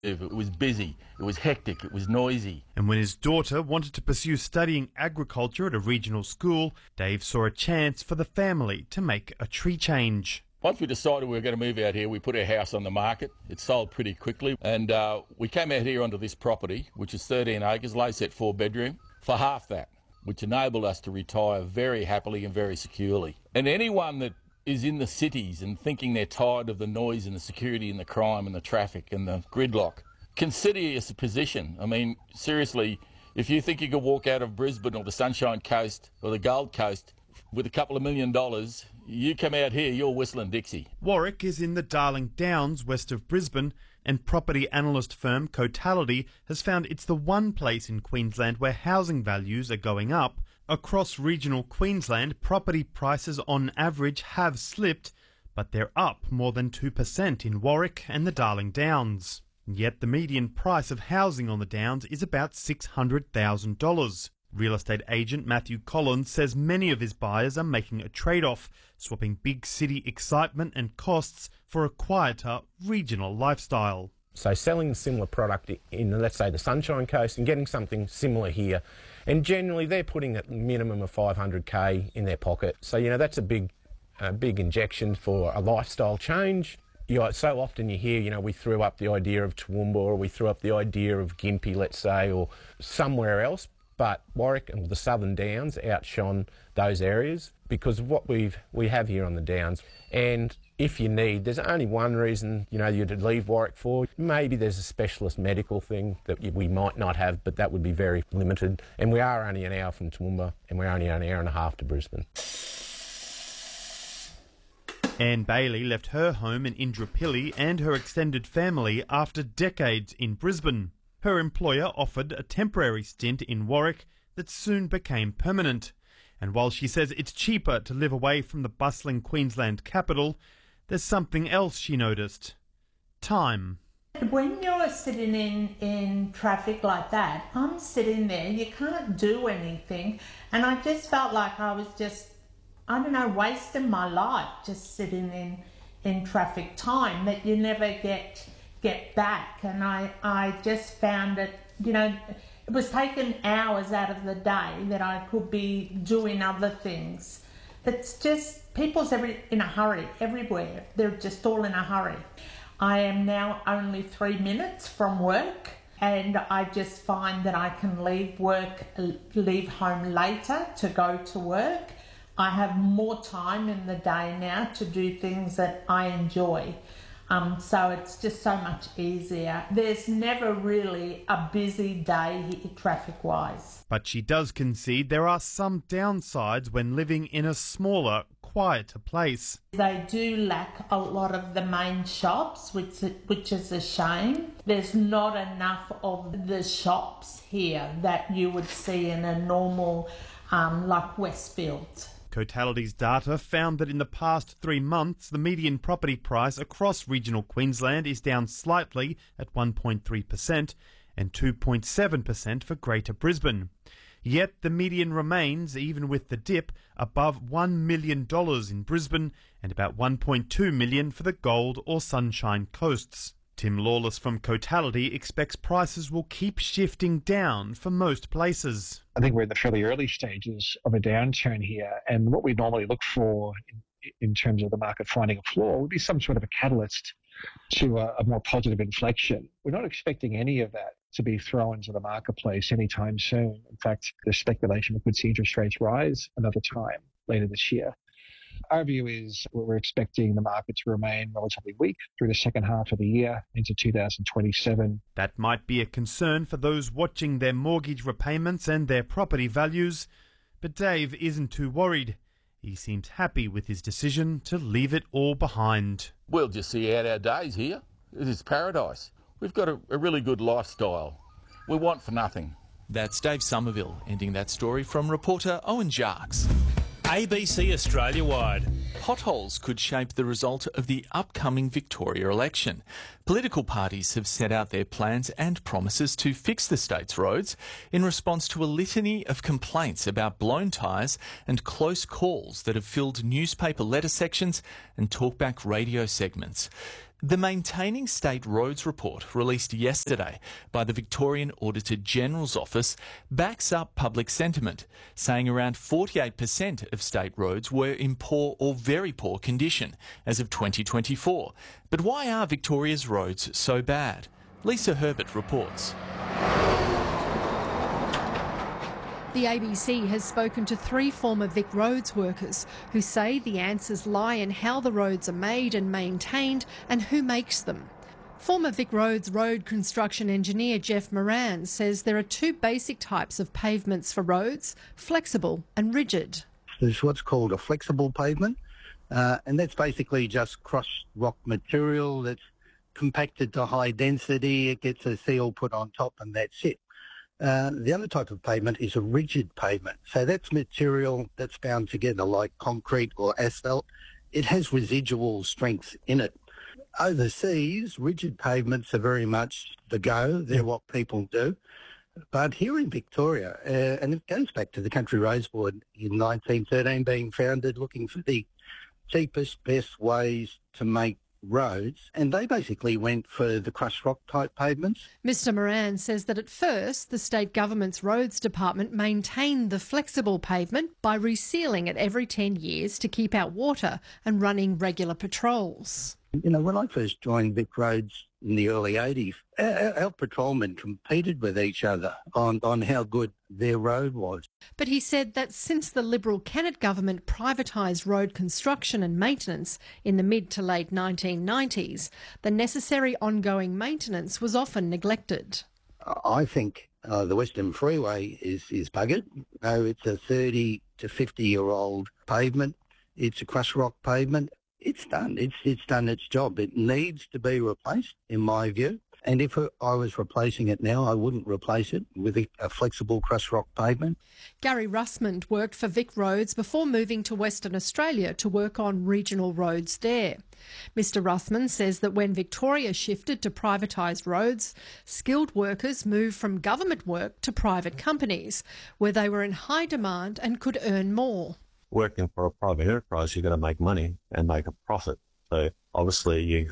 It was busy, it was hectic, it was noisy. And when his daughter wanted to pursue studying agriculture at a regional school, Dave saw a chance for the family to make a tree change. Once we decided we were going to move out here, we put our house on the market. It sold pretty quickly. And we came out here onto this property, which is 13 acres, low set 4-bedroom, for half that, which enabled us to retire very happily and very securely. And anyone that is in the cities and thinking they're tired of the noise and the security and the crime and the traffic and the gridlock, consider your position. I mean, seriously, if you think you could walk out of Brisbane or the Sunshine Coast or the Gold Coast with a couple of $1 million, you come out here, you're whistling Dixie. Warwick is in the Darling Downs, west of Brisbane, and property analyst firm Cotality has found it's the one place in Queensland where housing values are going up. Across regional Queensland, property prices on average have slipped, but they're up more than 2% in Warwick and the Darling Downs. Yet the median price of housing on the Downs is about $600,000. Real estate agent Matthew Collins says many of his buyers are making a trade-off, swapping big city excitement and costs for a quieter regional lifestyle. So selling a similar product in, let's say, the Sunshine Coast and getting something similar here. And generally they're putting a minimum of $500K in their pocket. So, that's a big injection for a lifestyle change. So often you hear, we threw up the idea of Toowoomba, or we threw up the idea of Gympie, let's say, or somewhere else. But Warwick and the Southern Downs outshone those areas because of what we have here on the Downs. And if you need, there's only one reason, you'd leave Warwick for. Maybe there's a specialist medical thing that we might not have, but that would be very limited. And we are only an hour from Toowoomba, and we're only an hour and a half to Brisbane. Anne Bailey left her home in Indooroopilly and her extended family after decades in Brisbane. Her employer offered a temporary stint in Warwick that soon became permanent. And while she says it's cheaper to live away from the bustling Queensland capital, there's something else she noticed. Time. When you're sitting in traffic like that, I'm sitting there, you can't do anything. And I just felt like I was wasting my life just sitting in traffic time that you never get back. And I just found it, it was taking hours out of the day that I could be doing other things. It's just, people's in a hurry everywhere. They're just all in a hurry. I am now only 3 minutes from work, and I just find that I can leave home later to go to work. I have more time in the day now to do things that I enjoy. So it's just so much easier. There's never really a busy day traffic-wise. But she does concede there are some downsides when living in a smaller, quieter place. They do lack a lot of the main shops, which is a shame. There's not enough of the shops here that you would see in a normal, like Westfield. Cotality's data found that in the past 3 months, the median property price across regional Queensland is down slightly at 1.3% and 2.7% for Greater Brisbane. Yet the median remains, even with the dip, above $1 million in Brisbane and about $1.2 million for the Gold or Sunshine Coasts. Tim Lawless from Cotality expects prices will keep shifting down for most places. I think we're in the fairly early stages of a downturn here, and what we normally look for in terms of the market finding a floor would be some sort of a catalyst to a more positive inflection. We're not expecting any of that to be thrown into the marketplace anytime soon. In fact, there's speculation we could see interest rates rise another time later this year. Our view is we're expecting the market to remain relatively weak through the second half of the year into 2027. That might be a concern for those watching their mortgage repayments and their property values, but Dave isn't too worried. He seems happy with his decision to leave it all behind. We'll just see out our days here. This is paradise. We've got a really good lifestyle. We want for nothing. That's Dave Somerville ending that story from reporter Owen Jarks. ABC Australia-wide. Potholes could shape the result of the upcoming Victoria election. Political parties have set out their plans and promises to fix the state's roads in response to a litany of complaints about blown tyres and close calls that have filled newspaper letter sections and talkback radio segments. The Maintaining State Roads report, released yesterday by the Victorian Auditor General's Office, backs up public sentiment, saying around 48% of state roads were in poor or very poor condition as of 2024. But why are Victoria's roads so bad? Lisa Herbert reports. The ABC has spoken to 3 former Vic Roads workers who say the answers lie in how the roads are made and maintained and who makes them. Former Vic Roads road construction engineer Jeff Moran says there are 2 basic types of pavements for roads, flexible and rigid. There's what's called a flexible pavement, and that's basically just crushed rock material that's compacted to high density. It gets a seal put on top and that's it. The other type of pavement is a rigid pavement. So that's material that's bound together like concrete or asphalt. It has residual strength in it. Overseas, rigid pavements are very much the go. They're what people do. But here in Victoria, and it goes back to the Country Roads Board in 1913 being founded, looking for the cheapest, best ways to make roads, and they basically went for the crushed rock type pavements. Mr Moran says that at first the state government's roads department maintained the flexible pavement by resealing it every 10 years to keep out water and running regular patrols. You know, when I first joined Vic Roads in the early 80s, our patrolmen competed with each other on how good their road was. But he said that since the Liberal Kennett government privatised road construction and maintenance in the mid to late 1990s, the necessary ongoing maintenance was often neglected. I think the Western Freeway is buggered. It's a 30 to 50-year-old pavement. It's a crushed rock pavement. It's done. It's done its job. It needs to be replaced, in my view. And if I was replacing it now, I wouldn't replace it with a flexible crushed rock pavement. Gary Russmond worked for Vic Roads before moving to Western Australia to work on regional roads there. Mr Russmond says that when Victoria shifted to privatised roads, skilled workers moved from government work to private companies, where they were in high demand and could earn more. Working for a private enterprise, you've got to make money and make a profit. So obviously,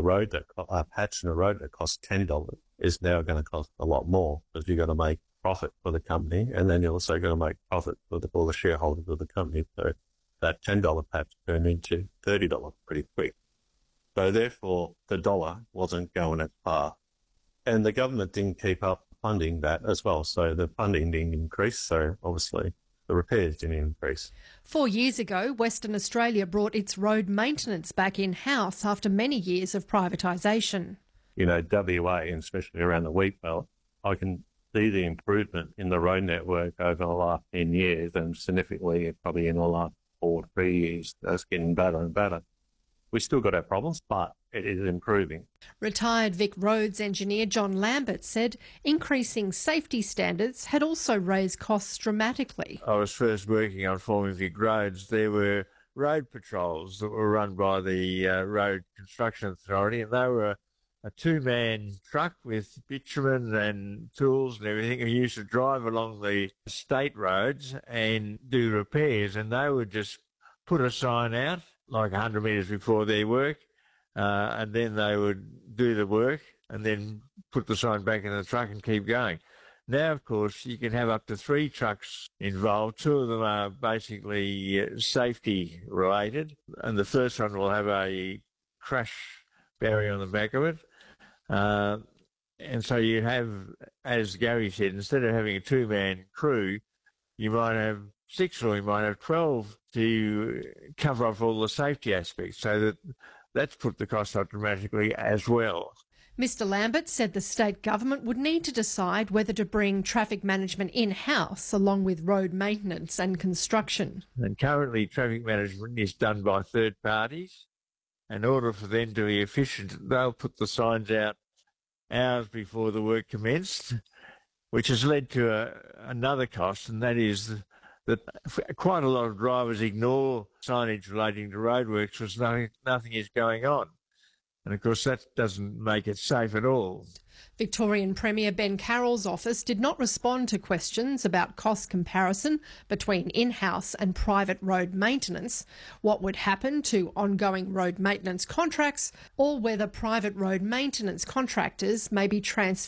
a patch in a road that costs $10 is now going to cost a lot more because you've got to make profit for the company, and then you're also going to make profit for all the shareholders of the company. So that $10 patch turned into $30 pretty quick. So therefore, the dollar wasn't going as far, and the government didn't keep up funding that as well. So the funding didn't increase. So obviously, the repairs didn't increase. 4 years ago, Western Australia brought its road maintenance back in-house after many years of privatisation. You know, WA, and especially around the wheat belt, I can see the improvement in the road network over the last 10 years, and significantly probably in the last 4 to 3 years. That's getting better and better. We've still got our problems, but it is improving. Retired Vic Roads engineer John Lambert said increasing safety standards had also raised costs dramatically. I was first working on forming Vic Roads. There were road patrols that were run by the Road Construction Authority, and they were a 2-man truck with bitumen and tools and everything, who used to drive along the state roads and do repairs, and they would just put a sign out like 100 metres before their work, and then they would do the work and then put the sign back in the truck and keep going. Now, of course, you can have up to 3 trucks involved. 2 of them are basically safety related, and the first one will have a crash barrier on the back of it. And so you have, as Gary said, instead of having a 2-man crew, you might have 6 or you might have 12 to cover off all the safety aspects, so that's put the cost up dramatically as well. Mr Lambert said the state government would need to decide whether to bring traffic management in-house along with road maintenance and construction. And currently traffic management is done by third parties. In order for them to be efficient, they'll put the signs out hours before the work commenced, which has led to another cost, and that is that quite a lot of drivers ignore signage relating to roadworks because nothing is going on. And of course, that doesn't make it safe at all. Victorian Premier Ben Carroll's office did not respond to questions about cost comparison between in-house and private road maintenance, what would happen to ongoing road maintenance contracts, or whether private road maintenance contractors may be transferred